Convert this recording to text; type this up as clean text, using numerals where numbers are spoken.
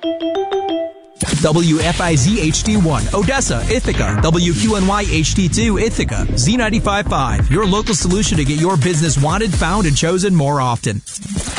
WFIZ HD1, Odessa, Ithaca. WQNY HD2, Ithaca. Z95.5, your local solution to get your business wanted, found, and chosen more often.